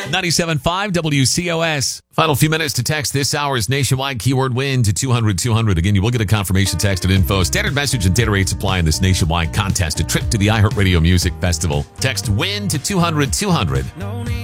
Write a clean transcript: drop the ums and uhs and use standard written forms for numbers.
97.5 WCOS. Final few minutes to text this hour's nationwide keyword win to 200-200. Again, you will get a confirmation text at info. Standard message and data rates apply in this nationwide contest. A trip to the iHeartRadio Music Festival. Text win to 200-200.